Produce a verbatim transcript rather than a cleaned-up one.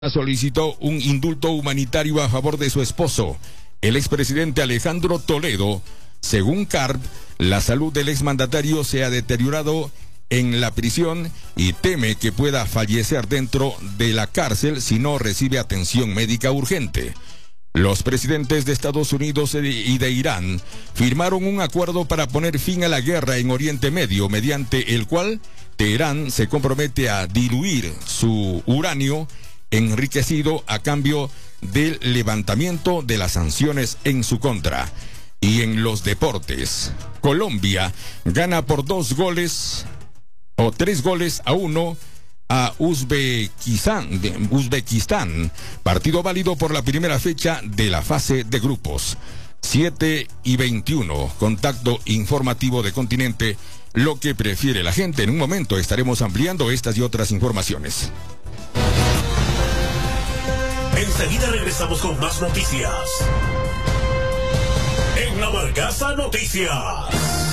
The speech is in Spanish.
Solicitó un indulto humanitario a favor de su esposo, el expresidente Alejandro Toledo. Según C A R D, la salud del exmandatario se ha deteriorado en la prisión y teme que pueda fallecer dentro de la cárcel si no recibe atención médica urgente. Los presidentes de Estados Unidos y de Irán firmaron un acuerdo para poner fin a la guerra en Oriente Medio, mediante el cual Teherán se compromete a diluir su uranio enriquecido a cambio del levantamiento de las sanciones en su contra. Y en los deportes, Colombia gana por dos goles o tres goles a uno a Uzbekistán, Uzbekistán, partido válido por la primera fecha de la fase de grupos. siete y veintiuno, contacto informativo de Continente, lo que prefiere la gente. En un momento estaremos ampliando estas y otras informaciones. Enseguida regresamos con más noticias. En La Barcaza Noticias.